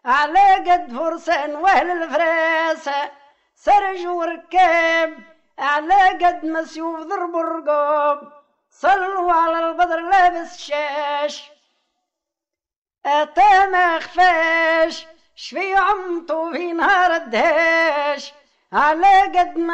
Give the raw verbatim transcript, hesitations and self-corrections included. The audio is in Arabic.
على قد فرسان واهل الفراسة سرج وركاب، على قد مسيوف ضرب الرقاب، صلوا على البدر لابس شاش، أتى ما خفاش شفي عمطو في نهار الدهاش، على قد ما